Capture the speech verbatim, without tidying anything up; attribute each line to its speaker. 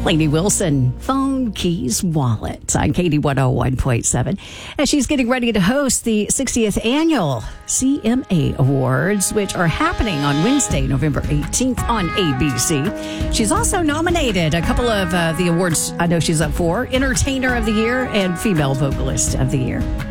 Speaker 1: Lainey Wilson, Phone, Keys, Wallet on K D one oh one point seven. As she's getting ready to host the sixtieth Annual C M A Awards, which are happening on Wednesday, November eighteenth on A B C. She's also nominated a couple of uh, the awards I know she's up for: Entertainer of the Year and Female Vocalist of the Year.